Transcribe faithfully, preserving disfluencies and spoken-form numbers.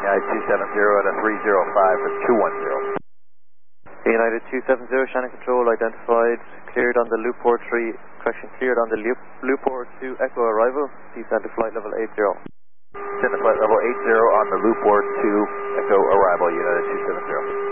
United two seven zero at a three zero five for two one zero. United two seven zero, Shannon Control identified, cleared on the loop port three, correction, cleared on the loop, loop port two, Echo arrival, descend to flight level eight zero. Descend to flight level eight zero on the loop port two, Echo arrival, United two seven zero.